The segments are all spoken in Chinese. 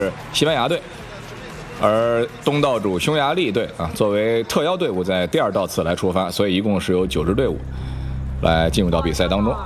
西班牙队，而东道主匈牙利队作为特邀队伍在第2道次来出发，所以一共是有9支队伍来进入到比赛当中。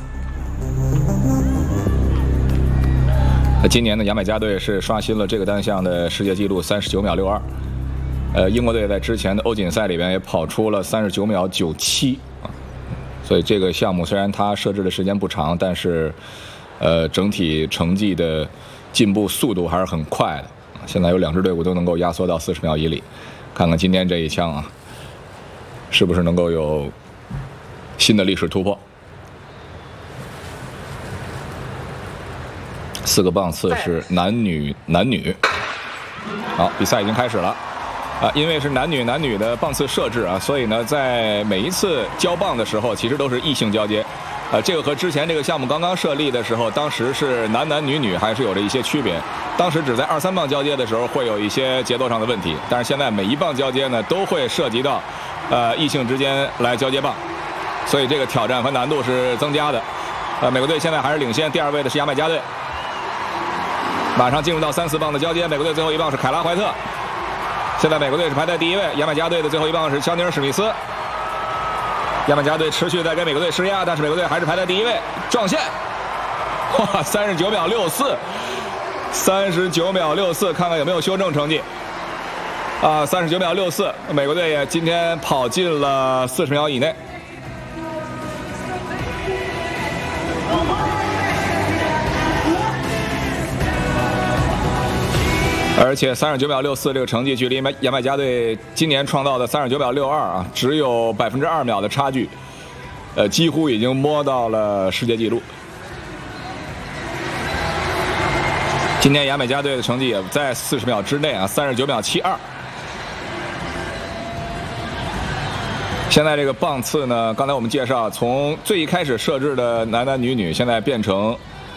今年的牙买加队是刷新了这个单项的世界纪录39秒62。英国队在之前的欧锦赛里边也跑出了39秒97所以这个项目虽然它设置的时间不长，但是整体成绩的进步速度还是很快的。现在有2支队伍都能够压缩到40秒以里，看看今天这一枪是不是能够有新的历史突破。4个棒次是男女。好，比赛已经开始了。因为是男女的棒次设置所以呢，在每一次交棒的时候，其实都是异性交接。这个和之前这个项目刚刚设立的时候，当时是男女还是有着一些区别。当时只在2、3棒交接的时候会有一些节奏上的问题，但是现在每一棒交接呢，都会涉及到异性之间来交接棒，所以这个挑战和难度是增加的。美国队现在还是领先，第2位的是牙买加队。马上进入到3、4棒的交接，美国队最后一棒是凯拉怀特。现在美国队是排在第1位，牙买加队的最后一棒是乔尼尔史密斯。牙买加队持续在给美国队施压，但是美国队还是排在第1位，撞线。哇，39秒64，39秒64，看看有没有修正成绩。39秒64，美国队也今天跑进了40秒以内。而且39秒64这个成绩距离牙买加队今年创造的39秒62只有2%秒的差距，几乎已经摸到了世界纪录。今年牙买加队的成绩也在40秒之内39秒72。现在这个棒次呢，刚才我们介绍，从最一开始设置的男女，现在变成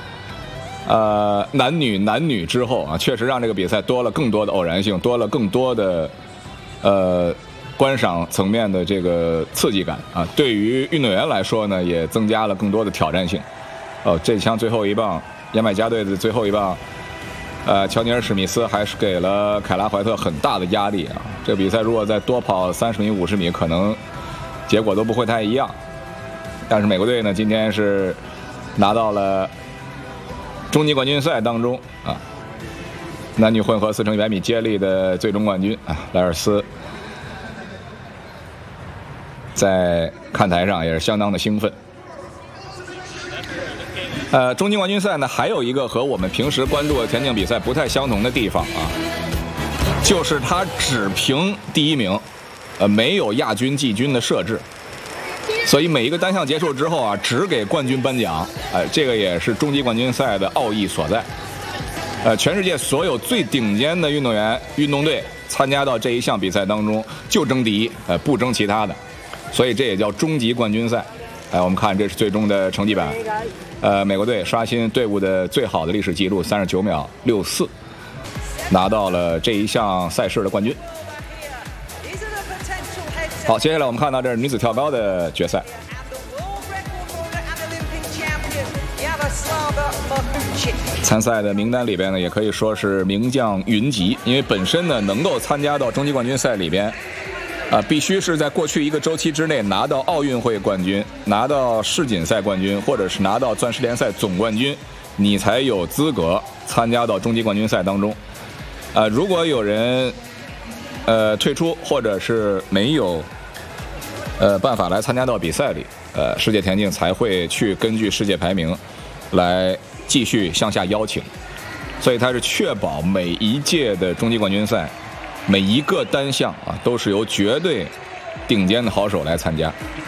男女之后确实让这个比赛多了更多的偶然性，多了更多的观赏层面的这个刺激感对于运动员来说呢，也增加了更多的挑战性。这枪最后一棒，牙买加队的最后一棒，乔尼尔史密斯还是给了凯拉怀特很大的压力这个比赛如果再多跑30米、50米，可能结果都不会太一样。但是美国队呢，今天是拿到了终极冠军赛当中男女混合4×100米接力的最终冠军莱尔斯，在看台上也是相当的兴奋。终极冠军赛呢，还有一个和我们平时关注的田径比赛不太相同的地方就是它只评第1名，没有亚军、季军的设置。所以每一个单项结束之后只给冠军颁奖，这个也是终极冠军赛的奥义所在。全世界所有最顶尖的运动员、运动队参加到这一项比赛当中，就争第1，不争其他的，所以这也叫终极冠军赛。我们看这是最终的成绩板，美国队刷新队伍的最好的历史记录39秒64，拿到了这一项赛事的冠军。好，接下来我们看到这是女子跳高的决赛。参赛的名单里边呢，也可以说是名将云集，因为本身呢能够参加到终极冠军赛里边，必须是在过去一个周期之内拿到奥运会冠军、拿到世锦赛冠军，或者是拿到钻石联赛总冠军，你才有资格参加到终极冠军赛当中。如果有人退出或者是没有办法来参加到比赛里，世界田径才会去根据世界排名来继续向下邀请，所以它是确保每一届的终极冠军赛每一个单项都是由绝对顶尖的好手来参加。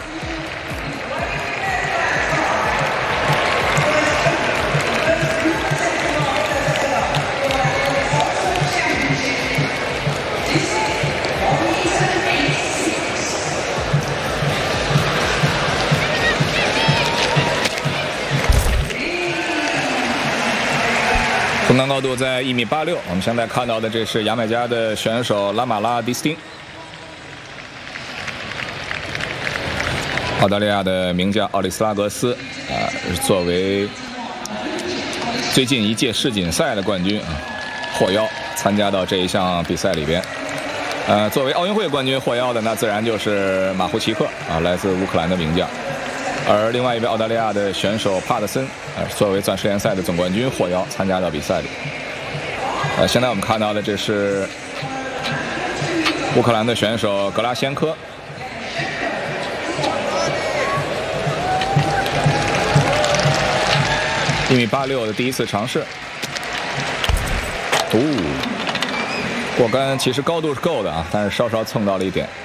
中杆高度在1.86米，我们现在看到的这是牙买加的选手拉马拉迪斯汀，澳大利亚的名将奥利斯拉格斯作为最近一届世锦赛的冠军获邀参加到这一项比赛里边。作为奥运会冠军获邀的，那自然就是马胡奇克啊，来自乌克兰的名将。而另外一位澳大利亚的选手帕特森，作为钻石联赛的总冠军获邀参加到比赛里。现在我们看到的这是乌克兰的选手格拉先科。1.86米的第一次尝试，过杆其实高度是够的啊，但是稍稍蹭到了一点。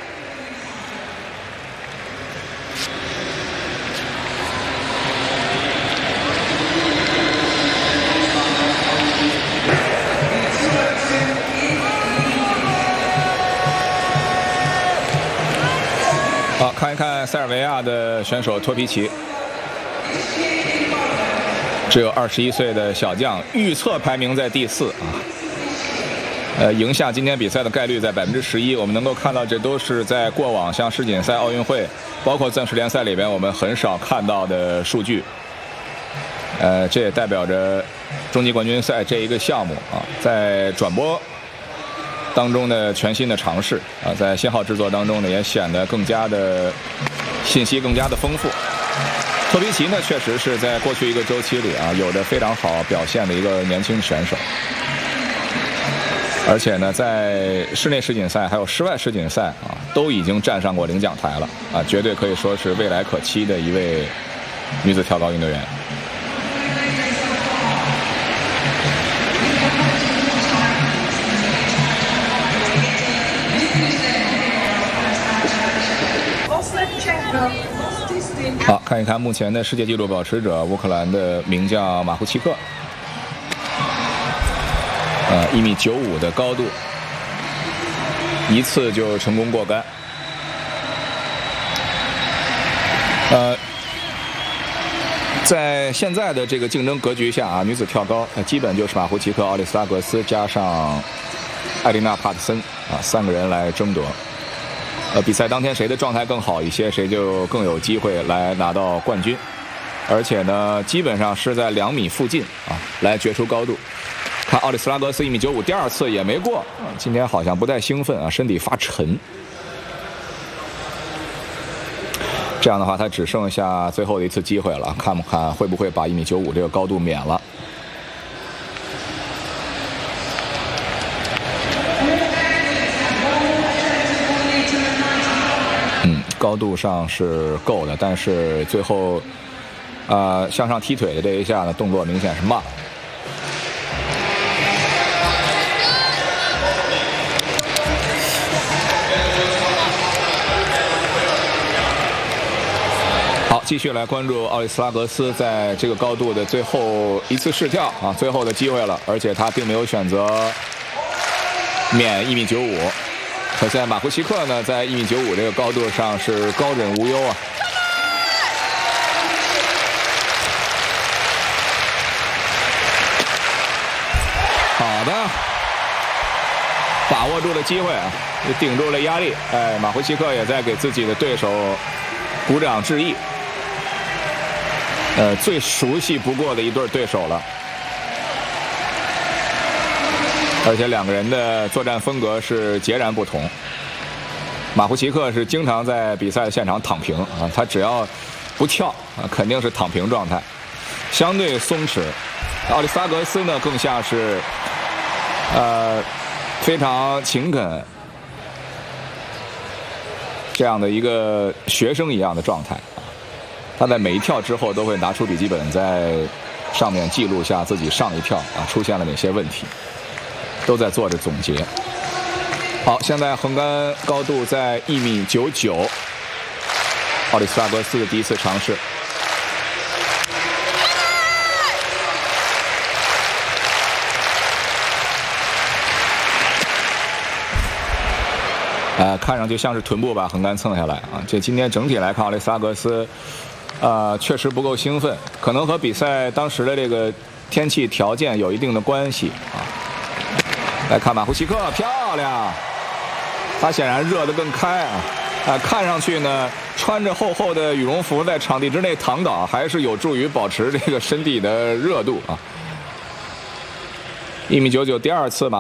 好，看一看塞尔维亚的选手托皮奇。只有21岁的小将，预测排名在第4啊。赢下今天比赛的概率在11%。我们能够看到，这都是在过往像世锦赛、奥运会，包括钻石联赛里边，我们很少看到的数据。这也代表着终极冠军赛这一个项目啊，在转播当中的全新的尝试啊，在信号制作当中呢，也显得更加的信息更加的丰富。托皮奇呢，确实是在过去一个周期里啊，有着非常好表现的一个年轻选手，而且呢，在室内世锦赛还有室外世锦赛啊，都已经站上过领奖台了啊，绝对可以说是未来可期的一位女子跳高运动员。好，看一看目前的世界纪录保持者乌克兰的名将马胡奇克，1.95米的高度，一次就成功过杆。在现在的这个竞争格局下啊，女子跳高基本就是马胡奇克、奥利斯拉格斯加上艾丽娜帕特森啊3个人来争夺。比赛当天谁的状态更好一些，谁就更有机会来拿到冠军。而且呢，基本上是在2米附近啊来决出高度。看奥利斯拉格斯1.95米，第2次也没过，今天好像不太兴奋啊，身体发沉。这样的话，他只剩下最后的一次机会了，看不看会不会把1.95米这个高度免了。高度上是够的，但是最后，向上踢腿的这一下呢，动作明显是慢。好，继续来关注奥利斯拉格斯在这个高度的最后一次试跳啊，最后的机会了，而且他并没有选择免1.95米。可现在马胡奇克呢，在1.95米这个高度上是高枕无忧啊。好的，把握住了机会啊，也顶住了压力。马胡奇克也在给自己的对手鼓掌致意。最熟悉不过的一对对手了。而且2个人的作战风格是截然不同。马胡奇克是经常在比赛的现场躺平啊，他只要不跳啊，肯定是躺平状态，相对松弛。奥利斯拉格斯呢，更像是非常勤恳这样的一个学生一样的状态。他在每一跳之后都会拿出笔记本，在上面记录下自己上一跳啊出现了哪些问题。都在做着总结。好，现在横杆高度在1.99米，奥利斯拉格斯的第一次尝试。看上去像是臀部把横杆蹭下来啊。这今天整体来看，奥利斯拉格斯确实不够兴奋，可能和比赛当时的这个天气条件有一定的关系啊。来看马胡奇克，漂亮！他显然热得更开啊！看上去呢，穿着厚厚的羽绒服在场地之内躺倒，还是有助于保持这个身体的热度啊。 1.99米，第二次马